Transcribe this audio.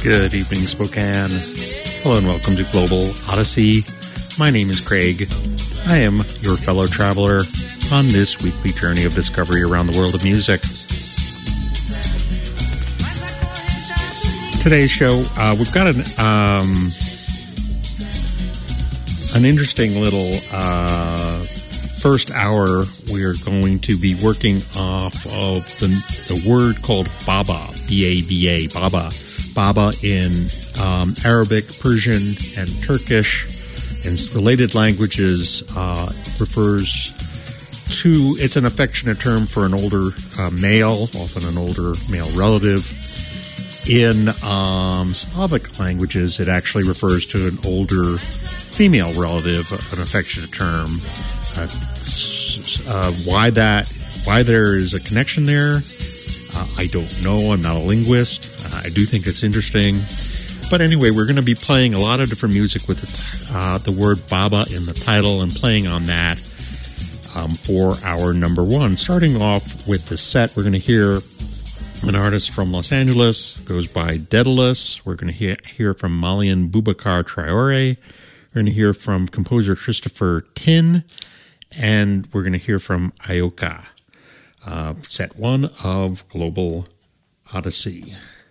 Good evening, Spokane. Hello and welcome to Global Odyssey. My name is Craig. I am your fellow traveler on this weekly journey of discovery around the world of music. Today's show, we've got an interesting little first hour. We're going to be working off of the word called Baba, B-A-B-A, Baba. Baba in Arabic, Persian, and Turkish, and related languages refers to, it's an affectionate term for an older male, often an older male relative. In Slavic languages, it actually refers to an older female relative, an affectionate term. Why there is a connection there, I don't know. I'm not a linguist. I do think it's interesting. But anyway, we're going to be playing a lot of different music with the word Baba in the title and playing on that for our number one. Starting off with the set, we're going to hear an artist from Los Angeles, goes by Daedalus. We're going to hear from Malian Boubacar Traoré. We're going to hear from composer Christopher Tin. And we're going to hear from Ayoka. Set one of Global Odyssey.